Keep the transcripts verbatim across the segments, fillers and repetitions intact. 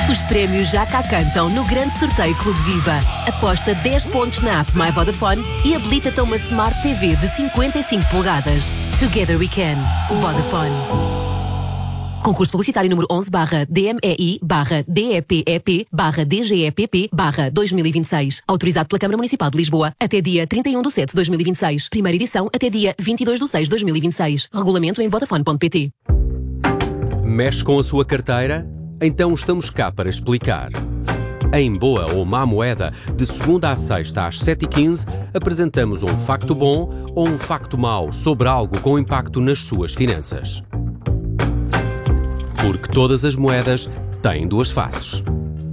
Os prémios já cá cantam no grande sorteio Clube Viva. Aposta dez pontos na app My Vodafone e habilita-te a uma Smart T V de cinquenta e cinco polegadas. Together we can. Vodafone. Concurso publicitário número onze barra D M E I barra D E P E P barra D G E P P barra dois mil e vinte e seis. Autorizado pela Câmara Municipal de Lisboa até dia trinta e um de setembro de dois mil e vinte e seis. Primeira edição até dia vinte e dois de seis de dois mil e vinte e seis. Regulamento em vodafone ponto pt. Mexe com a sua carteira? Então estamos cá para explicar. Em Boa ou Má Moeda, de segunda à sexta às sete e quinze, apresentamos um facto bom ou um facto mau sobre algo com impacto nas suas finanças. Porque todas as moedas têm duas faces.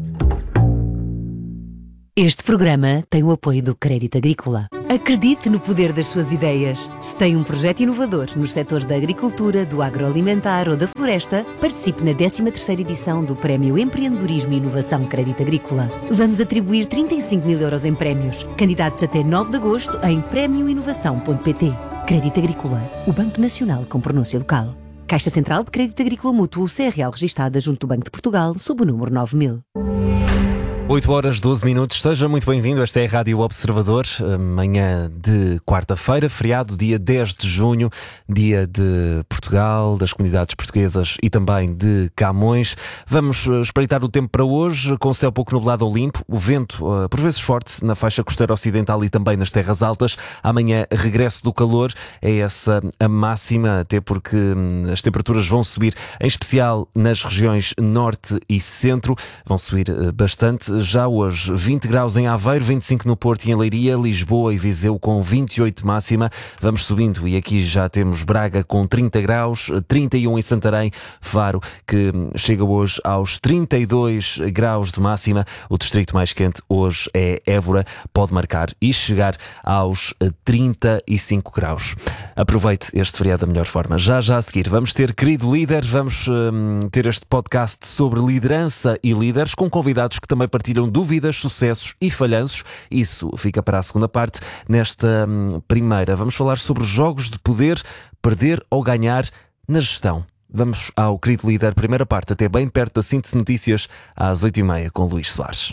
Este programa tem o apoio do Crédito Agrícola. Acredite no poder das suas ideias. Se tem um projeto inovador nos setores da agricultura, do agroalimentar ou da floresta, participe na décima terceira edição do Prémio Empreendedorismo e Inovação Crédito Agrícola. Vamos atribuir trinta e cinco mil euros em prémios. Candidatos até nove de agosto em prémio inovação ponto pt. Crédito Agrícola, o Banco Nacional com pronúncia local. Caixa Central de Crédito Agrícola Mútuo, C R L registada junto do Banco de Portugal, sob o número nove mil. oito horas, doze minutos. Seja muito bem-vindo. Esta é a Rádio Observador, manhã de quarta-feira, feriado, dia dez de junho, dia de Portugal, das comunidades portuguesas e também de Camões. Vamos espreitar o tempo para hoje, com o céu pouco nublado ou limpo, o vento, por vezes forte, na faixa costeira ocidental e também nas terras altas. Amanhã, regresso do calor, é essa a máxima, até porque as temperaturas vão subir, em especial nas regiões norte e centro, vão subir bastante. Já hoje, vinte graus em Aveiro, vinte e cinco no Porto e em Leiria, Lisboa e Viseu com vinte e oito máxima. Vamos subindo e aqui já temos Braga com trinta graus, trinta e um em Santarém, Faro, que chega hoje aos trinta e dois graus de máxima. O distrito mais quente hoje é Évora, pode marcar e chegar aos trinta e cinco graus. Aproveite este feriado da melhor forma. Já já a seguir vamos ter Querido Líder, vamos hum, ter este podcast sobre liderança e líderes, com convidados que também partilham dúvidas, sucessos e falhanços. Isso fica para a segunda parte. Nesta hum, primeira vamos falar sobre jogos de poder, perder ou ganhar na gestão. Vamos ao Querido Líder, primeira parte, até bem perto da síntese notícias, às oito e meia, com Luís Soares.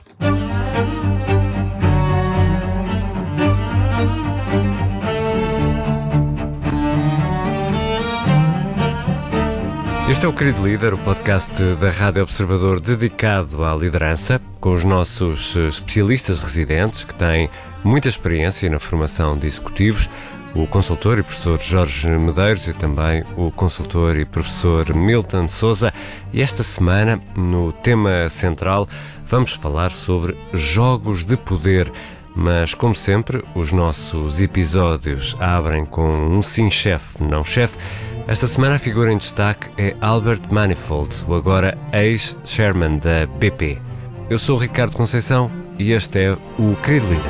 Este é o Querido Líder, o podcast da Rádio Observador dedicado à liderança, com os nossos especialistas residentes que têm muita experiência na formação de executivos, o consultor e professor Jorge Medeiros e também o consultor e professor Milton Sousa. E esta semana, no tema central, vamos falar sobre jogos de poder. Mas, como sempre, os nossos episódios abrem com um sim chefe, não chefe. Esta semana a figura em destaque é Albert Manifold, o agora ex-chairman da B P. Eu sou o Ricardo Conceição e este é o Querido Líder.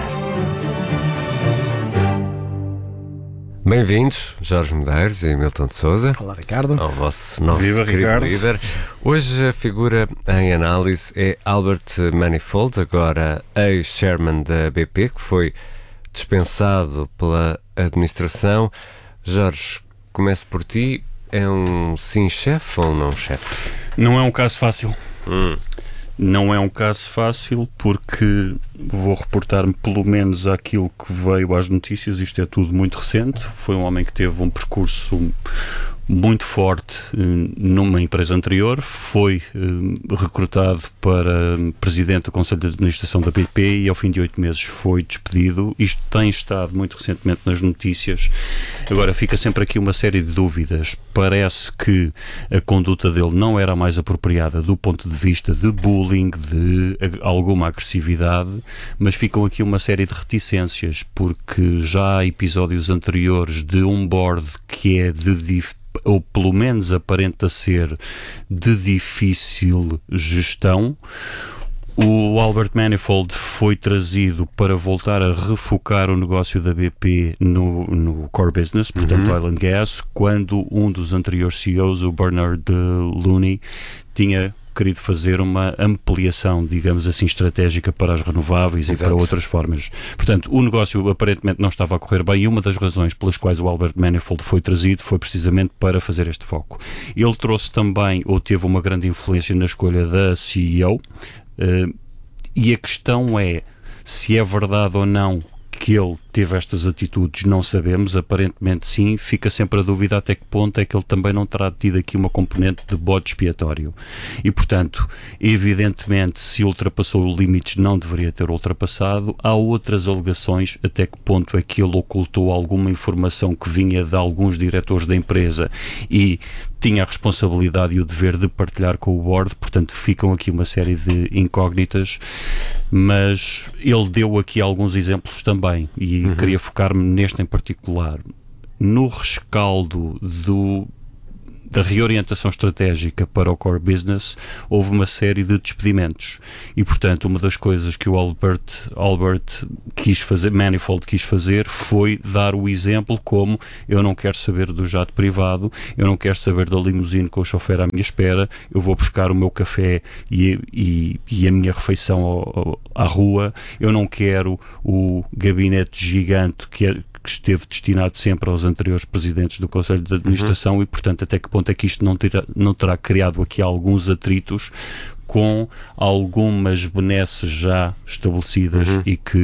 Bem-vindos, Jorge Medeiros e Milton de Sousa. Olá, Ricardo. Ao vosso nosso Viva, Querido Ricardo. Líder. Hoje a figura em análise é Albert Manifold, agora ex-chairman da B P, que foi dispensado pela administração. Jorge, começo por ti. É um sim-chefe ou um não-chefe? Não é um caso fácil. Hum. Não é um caso fácil porque vou reportar-me pelo menos àquilo que veio às notícias. Isto é tudo muito recente. Foi um homem que teve um percurso muito forte numa empresa anterior, foi uh, recrutado para presidente do Conselho de Administração da B P e ao fim de oito meses foi despedido. Isto tem estado muito recentemente nas notícias. Agora fica sempre aqui uma série de dúvidas. Parece que a conduta dele não era a mais apropriada do ponto de vista de bullying, de alguma agressividade, mas ficam aqui uma série de reticências porque já há episódios anteriores de um board que é de dif- ou pelo menos aparenta ser de difícil gestão. O Albert Manifold foi trazido para voltar a refocar o negócio da B P no, no core business, portanto uhum. Oil and Gas, quando um dos anteriores C E Os, o Bernard Looney, tinha querido fazer uma ampliação, digamos assim, estratégica para as renováveis Exato. E para outras formas. Portanto, o negócio aparentemente não estava a correr bem e uma das razões pelas quais o Albert Manifold foi trazido foi precisamente para fazer este foco. Ele trouxe também, ou teve uma grande influência na escolha da C E O, uh, e a questão é se é verdade ou não que ele teve estas atitudes, não sabemos, aparentemente sim, fica sempre a dúvida até que ponto é que ele também não terá tido aqui uma componente de bode expiatório. E, portanto, evidentemente, se ultrapassou limites, não deveria ter ultrapassado. Há outras alegações, até que ponto é que ele ocultou alguma informação que vinha de alguns diretores da empresa e tinha a responsabilidade e o dever de partilhar com o board, portanto, ficam aqui uma série de incógnitas, mas ele deu aqui alguns exemplos também, e uhum. queria focar-me neste em particular. No rescaldo do, da reorientação estratégica para o core business, houve uma série de despedimentos, e portanto uma das coisas que o Albert, Albert quis fazer, Manifold quis fazer, foi dar o exemplo como: eu não quero saber do jato privado, eu não quero saber da limusine com o chofer à minha espera, eu vou buscar o meu café e, e, e a minha refeição ao, ao, à rua, eu não quero o gabinete gigante que é que esteve destinado sempre aos anteriores presidentes do Conselho de Administração, uhum. e, portanto, até que ponto é que isto não terá, não terá criado aqui alguns atritos com algumas benesses já estabelecidas uhum. e que